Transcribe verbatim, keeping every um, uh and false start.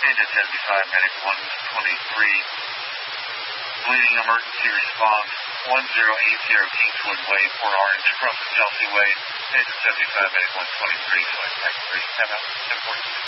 Engine seventy-five, medic one twenty-three. Bleeding emergency response, one zero eight zero Kingswood Way, Port Orange, crossing Chelsea Way. Engine seventy-five, medic one twenty-three, select taxi three, seven, ten fourteen.